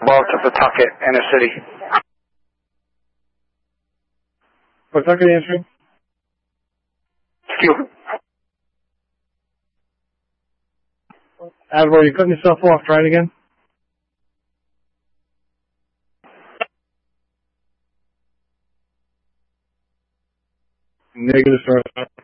southwest of Pawtucket inner city. Pawtucket answering. Excuse me. Admiral, you're cutting yourself off. Try it again. Negative, sir.